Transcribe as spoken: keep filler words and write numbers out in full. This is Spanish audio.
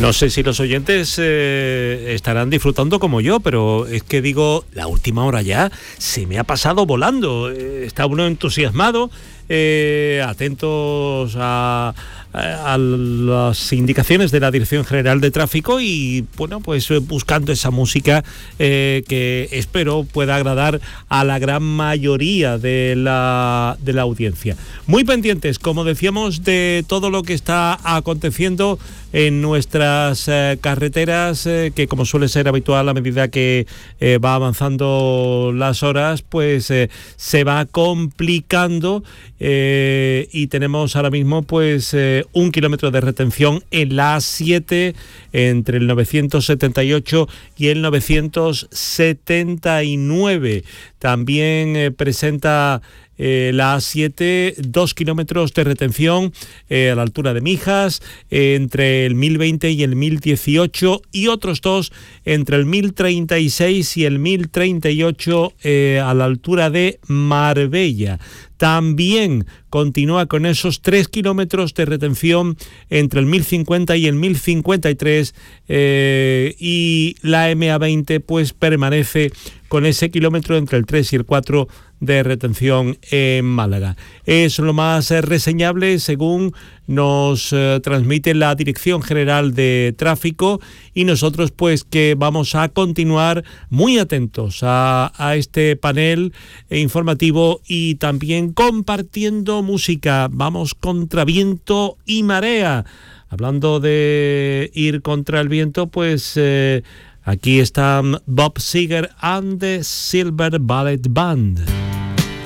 No sé si los oyentes eh, estarán disfrutando como yo, pero es que digo, la última hora ya se me ha pasado volando. Eh, está uno entusiasmado, eh, atentos a, a, a las indicaciones de la Dirección General de Tráfico y, bueno, pues buscando esa música eh, que espero pueda agradar a la gran mayoría de la, de la audiencia. Muy pendientes, como decíamos, de todo lo que está aconteciendo en nuestras eh, carreteras, eh, que como suele ser habitual a medida que eh, va avanzando las horas, pues eh, se va complicando eh, y tenemos ahora mismo pues eh, un kilómetro de retención en la A siete entre el novecientos setenta y ocho y el novecientos setenta y nueve. También eh, presenta Eh, la A siete, dos kilómetros de retención eh, a la altura de Mijas, eh, entre el mil veinte y el mil dieciocho, y otros dos entre el mil treinta y seis y el mil treinta y ocho eh, a la altura de Marbella. También continúa con esos tres kilómetros de retención entre el mil cincuenta y el mil cincuenta y tres eh, y la eme a veinte pues permanece con ese kilómetro entre el tres y el cuatro de retención en Málaga. Es lo más eh, reseñable según nos eh, transmite la Dirección General de Tráfico, y nosotros pues que vamos a continuar muy atentos a, a este panel informativo y también compartiendo música. Vamos contra viento y marea. Hablando de ir contra el viento, pues eh, aquí están Bob Seger and the Silver Ballet Band.